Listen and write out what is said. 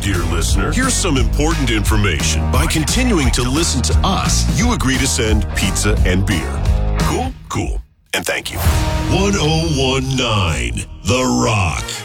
dear listener, here's some important information. By continuing to listen to us, you agree to send pizza and beer. Cool? Cool. And thank you. 1019 The Rock.